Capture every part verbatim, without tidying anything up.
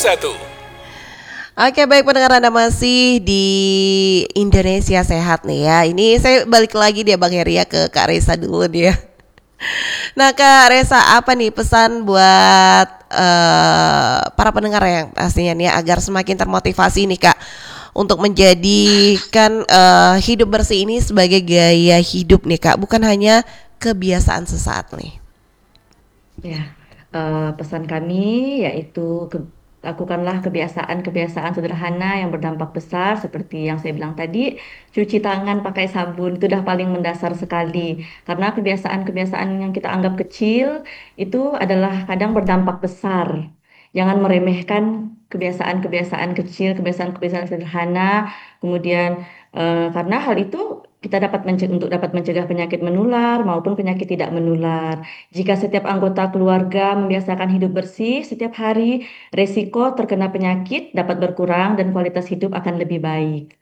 satu. Oke, baik pendengar, Anda masih di Indonesia Sehat nih ya. Ini saya balik lagi dia Bang Heri ya ke Kak Reza dulu dia. Nah Kak Reza, apa nih pesan buat uh, para pendengar yang pastinya nih ya, agar semakin termotivasi nih Kak untuk menjadikan uh, hidup bersih ini sebagai gaya hidup nih Kak, bukan hanya kebiasaan sesaat nih. Ya, eh, pesan kami yaitu ke- lakukanlah kebiasaan-kebiasaan sederhana yang berdampak besar seperti yang saya bilang tadi, cuci tangan pakai sabun itu udah paling mendasar sekali. Karena kebiasaan-kebiasaan yang kita anggap kecil itu adalah kadang berdampak besar. Jangan meremehkan kebiasaan-kebiasaan kecil, kebiasaan-kebiasaan sederhana. Kemudian eh, karena hal itu kita dapat mencegah, untuk dapat mencegah penyakit menular maupun penyakit tidak menular. Jika setiap anggota keluarga membiasakan hidup bersih setiap hari, resiko terkena penyakit dapat berkurang dan kualitas hidup akan lebih baik.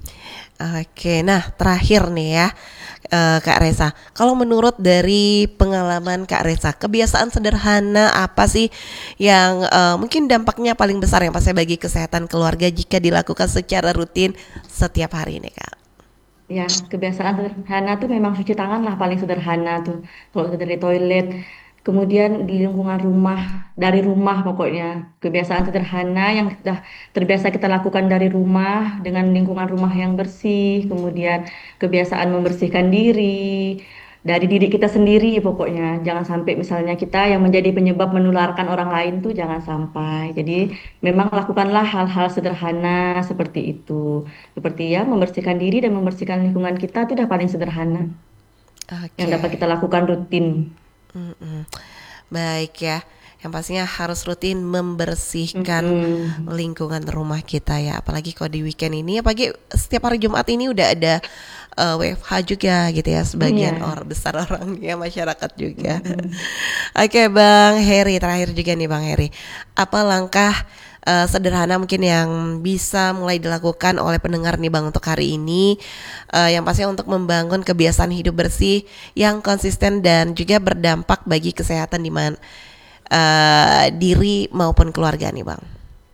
Oke, nah terakhir nih ya eh, Kak Reza, kalau menurut dari pengalaman Kak Reza, kebiasaan sederhana apa sih yang eh, mungkin dampaknya paling besar yang pasti bagi kesehatan keluarga jika dilakukan secara rutin setiap hari nih Kak? Ya, kebiasaan sederhana tuh memang cuci tangan lah paling sederhana tuh. Kalau dari toilet, kemudian di lingkungan rumah, dari rumah pokoknya. Kebiasaan sederhana yang sudah terbiasa kita lakukan dari rumah dengan lingkungan rumah yang bersih, kemudian kebiasaan membersihkan diri dari diri kita sendiri pokoknya. Jangan sampai misalnya kita yang menjadi penyebab menularkan orang lain tuh jangan sampai. Jadi memang lakukanlah hal-hal sederhana seperti itu. Seperti ya membersihkan diri dan membersihkan lingkungan kita itu udah paling sederhana yang dapat Oke. kita lakukan rutin. Mm-mm. Baik ya, yang pastinya harus rutin membersihkan Mm-mm. lingkungan rumah kita ya. Apalagi kalau di weekend ini, apalagi setiap hari Jumat ini udah ada uh, W F H juga gitu ya. Sebagian Iya. orang besar orangnya masyarakat juga. Mm-mm. Oke Bang Heri, terakhir juga nih Bang Heri, apa langkah uh, sederhana mungkin yang bisa mulai dilakukan oleh pendengar nih Bang untuk hari ini, uh, yang pastinya untuk membangun kebiasaan hidup bersih yang konsisten dan juga berdampak bagi kesehatan di mana uh, diri maupun keluarga nih Bang.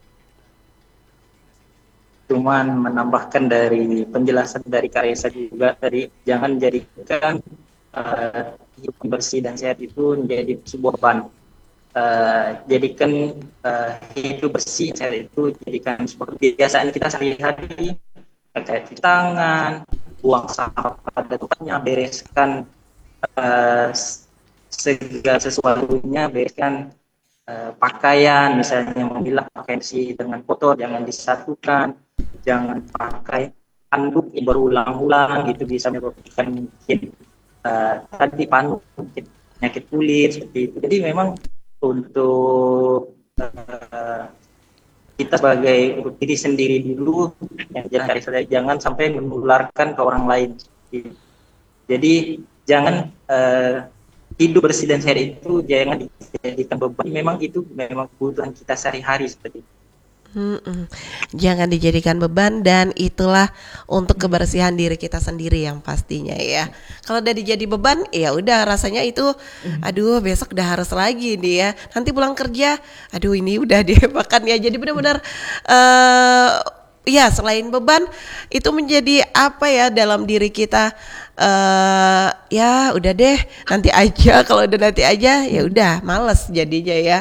Cuman menambahkan dari penjelasan dari Kak Reza juga tadi, jangan jadikan uh, hidup bersih dan sehat itu menjadi sebuah beban. Uh, jadikan uh, hidup bersih dan sehat itu jadikan sebuah kebiasaan kita sehari-hari, kayak cuci tangan, buang sampah pada tempatnya, bereskan uh, segala sesuatunya, bereskan uh, pakaian, misalnya memilah pakaian bersih dengan kotor, jangan disatukan, jangan pakai handuk yang berulang-ulang, itu bisa menyebabkan mungkin uh, tadi panu penyakit kulit seperti itu. Jadi memang untuk uh, kita sebagai untuk diri sendiri dulu, yang jadi jangan sampai menularkan ke orang lain. Jadi jangan uh, hidup bersih dan sehat itu jangan dijadikan beban. Memang itu memang kebutuhan kita sehari-hari seperti itu. Mm-mm. Jangan dijadikan beban, dan itulah untuk kebersihan diri kita sendiri yang pastinya ya. Kalau udah dijadi beban, ya udah rasanya itu, aduh besok udah harus lagi nih ya. Nanti pulang kerja, aduh ini udah deh makan ya. Jadi benar-benar uh, ya selain beban itu menjadi apa ya dalam diri kita, uh, ya udah deh nanti aja. Kalau udah nanti aja ya udah males jadinya ya.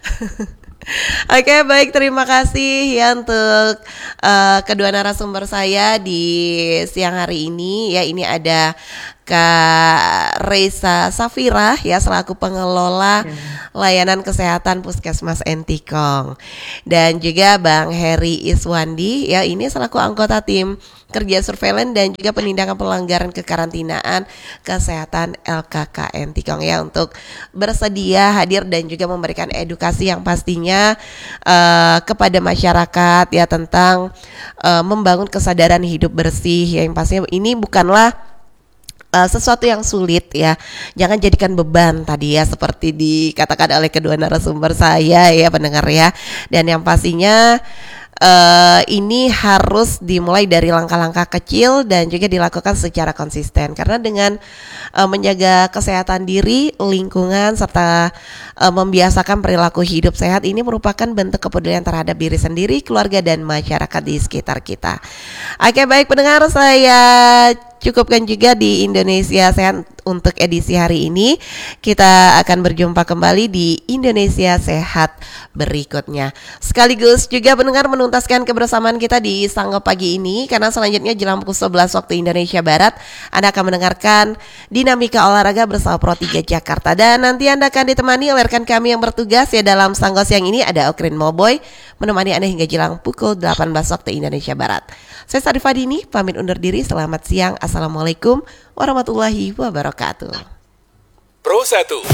Oke, baik, terima kasih ya untuk uh, kedua narasumber saya di siang hari ini ya. Ini ada Kak Reza Safira ya selaku pengelola layanan kesehatan Puskesmas Entikong, dan juga Bang Heri Iswandi ya, ini selaku anggota tim kerja surveillance dan juga penindakan pelanggaran kekarantinaan kesehatan L K K Entikong ya, untuk bersedia hadir dan juga memberikan edukasi yang pastinya uh, kepada masyarakat ya tentang uh, membangun kesadaran hidup bersih ya, yang pastinya ini bukanlah Uh, sesuatu yang sulit ya. Jangan jadikan beban tadi ya, seperti dikatakan oleh kedua narasumber saya ya pendengar ya. Dan yang pastinya uh, ini harus dimulai dari langkah-langkah kecil dan juga dilakukan secara konsisten. Karena dengan uh, menjaga kesehatan diri, lingkungan, serta uh, membiasakan perilaku hidup sehat ini merupakan bentuk kepedulian terhadap diri sendiri, keluarga, dan masyarakat di sekitar kita. Oke, baik pendengar, saya cukupkan juga di Indonesia Sehat untuk edisi hari ini. Kita akan berjumpa kembali di Indonesia Sehat berikutnya. Sekaligus juga pendengar menuntaskan kebersamaan kita di Sanggau Pagi ini, karena selanjutnya jelang pukul sebelas waktu Indonesia Barat Anda akan mendengarkan Dinamika Olahraga bersama Pro tiga Jakarta. Dan nanti Anda akan ditemani oleh rekan kami yang bertugas ya dalam Sanggau siang ini, ada Okrin Moboy menemani Anda hingga jelang pukul delapan belas waktu Indonesia Barat. Saya Sarifah Dini pamit undur diri. Selamat siang. Assalamualaikum warahmatullahi wabarakatuh. Pro satu